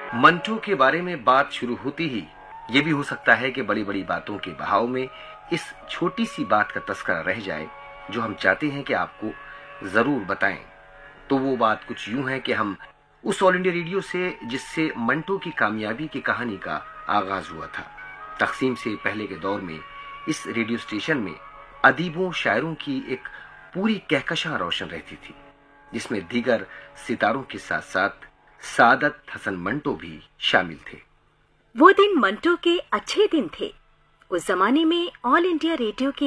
मंटो के बारे में बात शुरू होती ही ये भी हो सकता है कि बड़ी बड़ी बातों के बहाव में इस छोटी सी बात का तस्करा रह जाए जो हम चाहते हैं कि आपको जरूर बताएं। तो वो बात कुछ यूं है कि हम उस ऑल इंडिया रेडियो से जिससे मंटो की कामयाबी की कहानी का आगाज हुआ था। तकसीम से पहले के दौर में इस रेडियो स्टेशन में अदीबों शायरों की एक पूरी कहकशां रोशन रहती थी, जिसमें दीगर सितारों के साथ साथ सादत हसन मंटो भी शामिल थे। वो दिन मंटो के अच्छे दिन थे। उस जमाने में ऑल इंडिया रेडियो की